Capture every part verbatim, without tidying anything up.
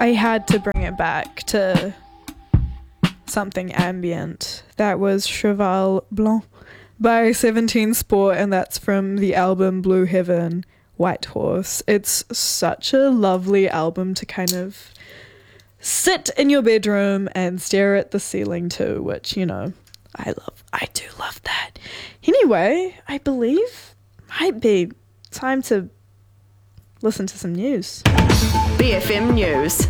I had to bring it back to something ambient. That was Cheval Blanc by seventeen Sport, and that's from the album Blue Heaven, White Horse. It's such a lovely album to kind of sit in your bedroom and stare at the ceiling to, which, you know, I love. I do love that. Anyway, I believe might be time to listen to some news. B F M News.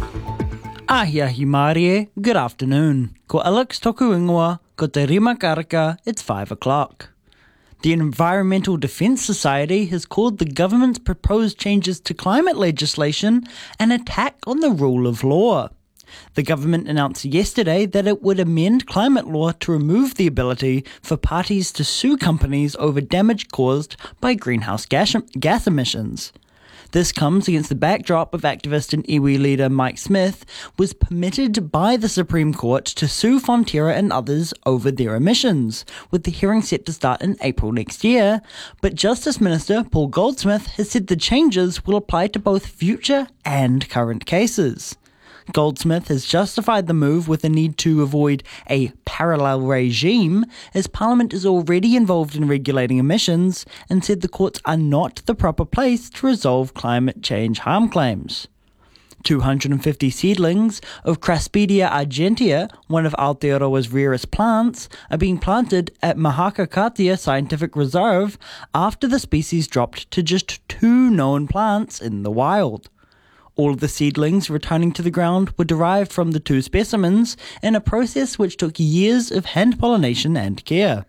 Ahia hi Marie, good afternoon. Ko Alex toku ingoa, ko te rima karaka, it's five o'clock. The Environmental Defence Society has called the government's proposed changes to climate legislation an attack on the rule of law. The government announced yesterday that it would amend climate law to remove the ability for parties to sue companies over damage caused by greenhouse gas, gas emissions. This comes against the backdrop of activist and iwi leader Mike Smith was permitted by the Supreme Court to sue Fonterra and others over their emissions, with the hearing set to start in April next year. But Justice Minister Paul Goldsmith has said the changes will apply to both future and current cases. Goldsmith has justified the move with the need to avoid a parallel regime, as Parliament is already involved in regulating emissions, and said the courts are not the proper place to resolve climate change harm claims. two hundred fifty seedlings of Craspedia argentea, one of Aotearoa's rarest plants, are being planted at Mahakakatia Scientific Reserve after the species dropped to just two known plants in the wild. All of the seedlings returning to the ground were derived from the two specimens in a process which took years of hand pollination and care.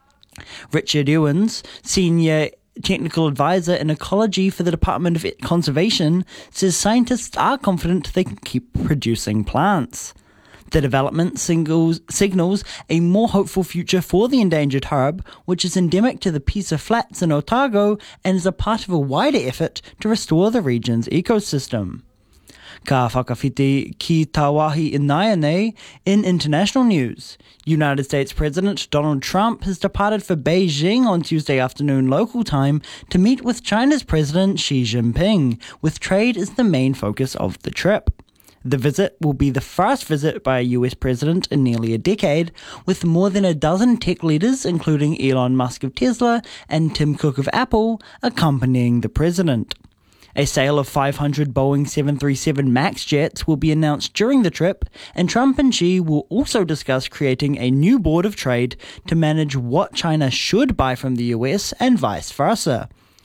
Richard Ewens, Senior Technical Advisor in Ecology for the Department of Conservation, says scientists are confident they can keep producing plants. The development singles, signals a more hopeful future for the endangered herb, which is endemic to the Pisa Flats in Otago and is a part of a wider effort to restore the region's ecosystem. Ka whakawhiti ki Tawahi Inayane in international news. United States President Donald Trump has departed for Beijing on Tuesday afternoon local time to meet with China's President Xi Jinping, with trade as the main focus of the trip. The visit will be the first visit by a U S president in nearly a decade, with more than a dozen tech leaders, including Elon Musk of Tesla and Tim Cook of Apple, accompanying the president. A sale of five hundred Boeing seven thirty-seven MAX jets will be announced during the trip, and Trump and Xi will also discuss creating a new board of trade to manage what China should buy from the U S and vice versa.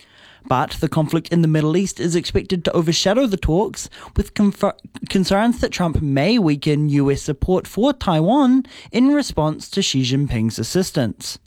But the conflict in the Middle East is expected to overshadow the talks, with confer- concerns that Trump may weaken U S support for Taiwan in response to Xi Jinping's assistance.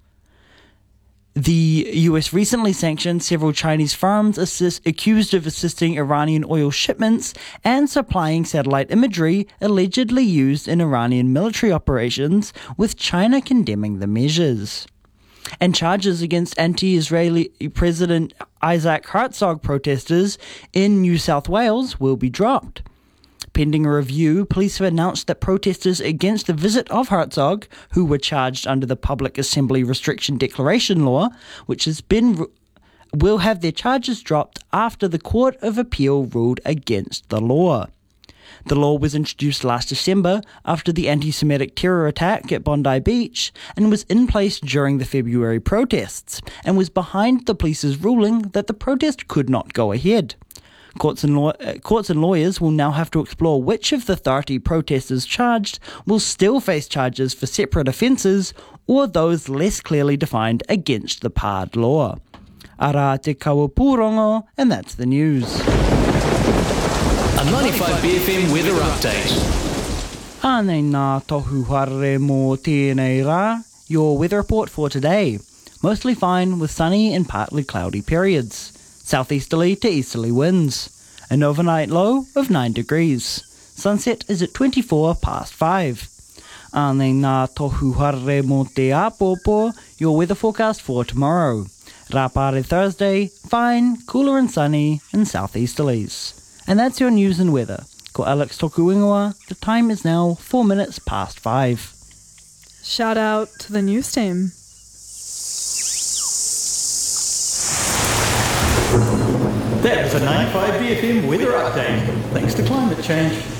The U S recently sanctioned several Chinese firms assist- accused of assisting Iranian oil shipments and supplying satellite imagery allegedly used in Iranian military operations, with China condemning the measures. And charges against anti-Israeli President Isaac Herzog protesters in New South Wales will be dropped. Pending a review, police have announced that protesters against the visit of Herzog, who were charged under the Public Assembly Restriction Declaration Law, which has been will have their charges dropped after the Court of Appeal ruled against the law. The law was introduced last December after the anti-Semitic terror attack at Bondi Beach and was in place during the February protests, and was behind the police's ruling that the protest could not go ahead. Courts and, law- uh, courts and lawyers will now have to explore which of the thirty protesters charged will still face charges for separate offences, or those less clearly defined against the P A D law. Ara te kawapurongo, and that's the news. A ninety-five B F M weather update. Ānei nā tohu haere mō tēnei rā, your weather report for today. Mostly fine with sunny and partly cloudy periods. Southeasterly to easterly winds. An overnight low of nine degrees. Sunset is at twenty-four past five. Ānei nā tohu haere mō te āpōpō, your weather forecast for tomorrow. Rapare Thursday, fine, cooler and sunny, and southeasterlies. And that's your news and weather. Ko Alex toku ingoa, the time is now four minutes past five. Shout out to the news team. That was a ninety-five B F M weather update. Thanks to climate change.